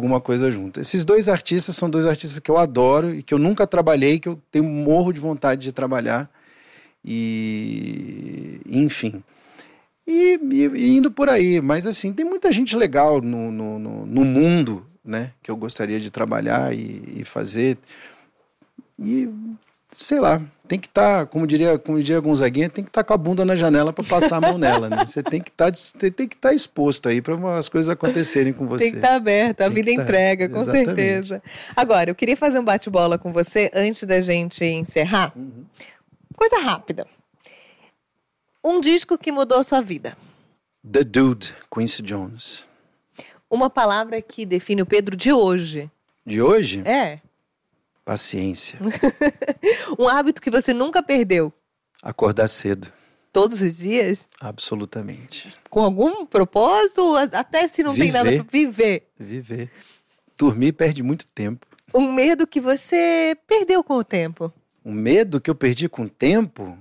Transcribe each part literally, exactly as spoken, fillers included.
alguma coisa junto. Esses dois artistas são dois artistas que eu adoro e que eu nunca trabalhei, que eu tenho morro de vontade de trabalhar. E... enfim... E, e, e indo por aí, mas assim, tem muita gente legal no, no, no, no mundo, né, que eu gostaria de trabalhar e, e fazer, e sei lá, tem que estar, tá, como diria, como diria Gonzaguinha, tem que estar tá com a bunda na janela para passar a mão nela, né, você tem que tá, estar tá exposto aí para as coisas acontecerem com você. Tem que estar tá aberto, a tem vida tá, entrega, com exatamente. Certeza. Agora, eu queria fazer um bate-bola com você antes da gente encerrar, uhum. Coisa rápida. Um disco que mudou a sua vida. The Dude, Quincy Jones. Uma palavra que define o Pedro de hoje. De hoje? É. Paciência. Um hábito que você nunca perdeu. Acordar cedo. Todos os dias? Absolutamente. Com algum propósito? Até se não viver, tem nada para viver. Viver. Dormir perde muito tempo. Um medo que você perdeu com o tempo. Um medo que eu perdi com o tempo?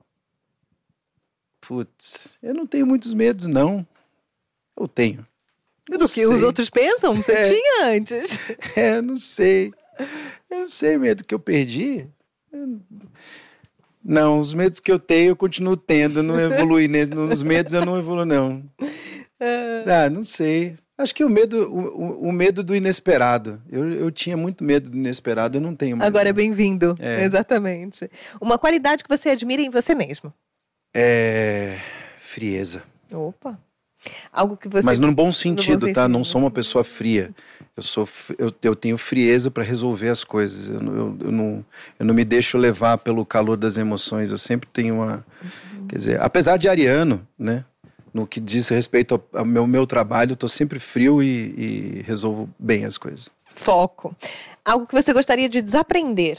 Putz, eu não tenho muitos medos, não. Eu tenho. Eu do que sei. Os outros pensam? Você é. tinha antes. É, não sei. Eu não sei, medo que eu perdi. Eu... Não, os medos que eu tenho eu continuo tendo. Eu não evolui. Nos medos eu não evoluo, não. Ah, não sei. Acho que o medo, o, o medo do inesperado. Eu, eu tinha muito medo do inesperado, eu não tenho mais. Agora é bem-vindo. É. Exatamente. Uma qualidade que você admira em você mesmo. É... frieza. Opa. Algo que você... Mas no bom sentido, no bom tá? Sentido. Não sou uma pessoa fria. Eu, sou, eu, eu tenho frieza para resolver as coisas. Eu, eu, eu, não, eu não me deixo levar pelo calor das emoções. Eu sempre tenho uma... Uhum. Quer dizer, apesar de ariano, né? No que diz respeito ao, ao meu, meu trabalho, eu tô sempre frio e, e resolvo bem as coisas. Foco. Algo que você gostaria de desaprender.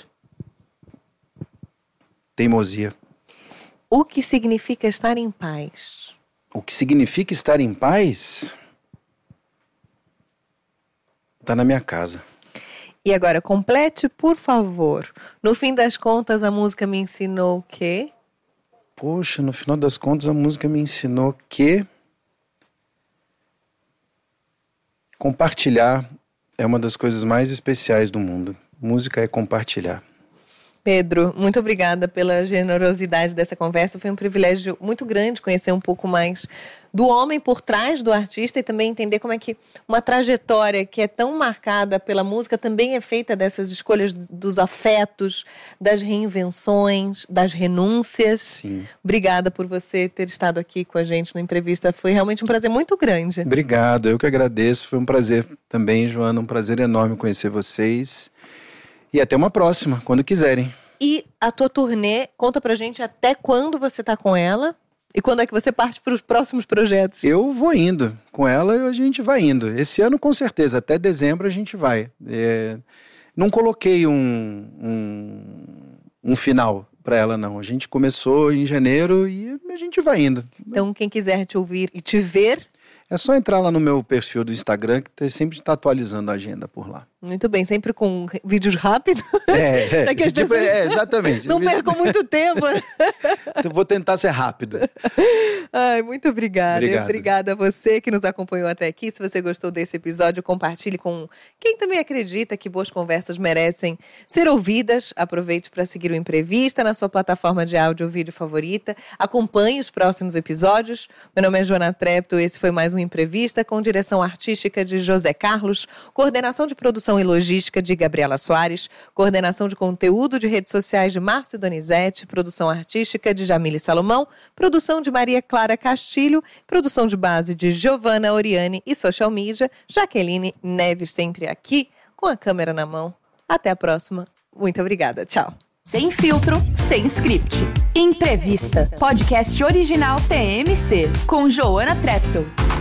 Teimosia. O que significa estar em paz? O que significa estar em paz? Tá na minha casa. E agora, complete, por favor. No fim das contas, a música me ensinou o quê? Poxa, no final das contas, a música me ensinou que compartilhar é uma das coisas mais especiais do mundo. Música é compartilhar. Pedro, muito obrigada pela generosidade dessa conversa. Foi um privilégio muito grande conhecer um pouco mais do homem por trás do artista e também entender como é que uma trajetória que é tão marcada pela música também é feita dessas escolhas dos afetos, das reinvenções, das renúncias. Sim. Obrigada por você ter estado aqui com a gente na entrevista. Foi realmente um prazer muito grande. Obrigado, eu que agradeço. Foi um prazer também, Joana, um prazer enorme conhecer vocês. E até uma próxima, quando quiserem. E a tua turnê, conta pra gente até quando você tá com ela e quando é que você parte para os próximos projetos. Eu vou indo. Com ela a gente vai indo. Esse ano com certeza, até dezembro a gente vai. É... Não coloquei um, um, um final pra ela não. A gente começou em janeiro e a gente vai indo. Então quem quiser te ouvir e te ver... É só entrar lá no meu perfil do Instagram, que sempre está atualizando a agenda por lá. Muito bem, sempre com vídeos rápidos. É, é, tipo, pessoas... é exatamente. Não percam muito tempo. Eu vou tentar ser rápido. Ai, muito obrigada. Obrigado. Obrigada a você que nos acompanhou até aqui. Se você gostou desse episódio, compartilhe com quem também acredita que boas conversas merecem ser ouvidas. Aproveite para seguir o Entrevista na sua plataforma de áudio ou vídeo favorita. Acompanhe os próximos episódios. Meu nome é Joana Trepto. Esse foi mais um Entrevista com direção artística de José Carlos, coordenação de produção e logística de Gabriela Soares, coordenação de conteúdo de redes sociais de Márcio Donizete, produção artística de Jamile Salomão, produção de Maria Clara Castilho, produção de base de Giovana Oriani e social media, Jaqueline Neves, sempre aqui com a câmera na mão. Até a próxima. Muito obrigada. Tchau. Sem filtro, sem script. Entrevista. Podcast original T M C, com Joana Trepto.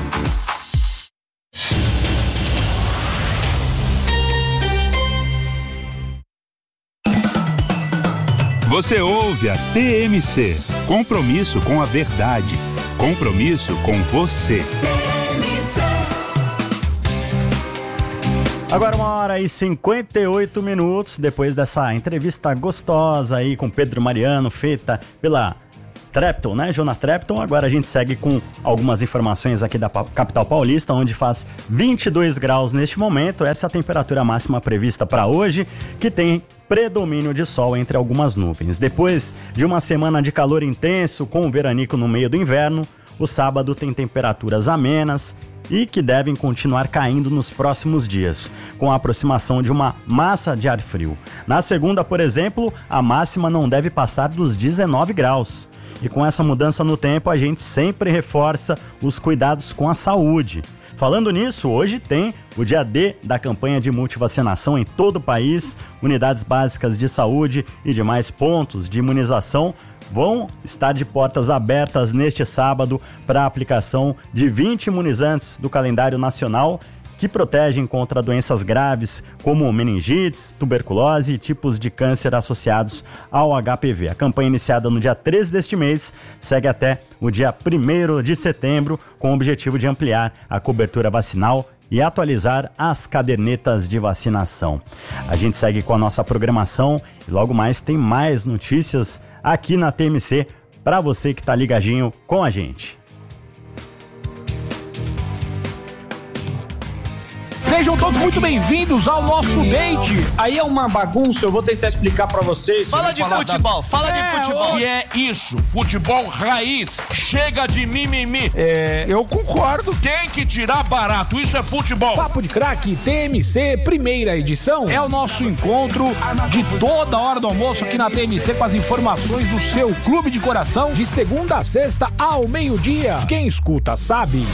Você ouve a T M C. Compromisso com a verdade. Compromisso com você. Agora uma hora e cinquenta e oito minutos, depois dessa entrevista gostosa aí com Pedro Mariano, feita pela Trepton, né? Jona Trepton. Agora a gente segue com algumas informações aqui da capital paulista, onde faz vinte e dois graus neste momento. Essa é a temperatura máxima prevista para hoje, que tem predomínio de sol entre algumas nuvens. Depois de uma semana de calor intenso, com o veranico no meio do inverno, o sábado tem temperaturas amenas e que devem continuar caindo nos próximos dias, com a aproximação de uma massa de ar frio. Na segunda, por exemplo, a máxima não deve passar dos dezenove graus. E com essa mudança no tempo, a gente sempre reforça os cuidados com a saúde. Falando nisso, hoje tem o dia D da campanha de multivacinação em todo o país. Unidades básicas de saúde e demais pontos de imunização vão estar de portas abertas neste sábado para a aplicação de vinte imunizantes do calendário nacional que protegem contra doenças graves como meningites, tuberculose e tipos de câncer associados ao H P V. A campanha iniciada no dia treze deste mês segue até o dia primeiro de setembro com o objetivo de ampliar a cobertura vacinal e atualizar as cadernetas de vacinação. A gente segue com a nossa programação e logo mais tem mais notícias aqui na T M C para você que está ligadinho com a gente. Sejam todos muito bem-vindos ao nosso date. Aí é uma bagunça, eu vou tentar explicar pra vocês. Fala de futebol, da... fala é, de futebol. E é isso, futebol raiz. Chega de mimimi. É, eu concordo. Tem que tirar barato, isso é futebol. Papo de Craque T M C, primeira edição. É o nosso encontro de toda hora do almoço aqui na T M C com as informações do seu clube de coração. De segunda a sexta ao meio-dia. Quem escuta sabe.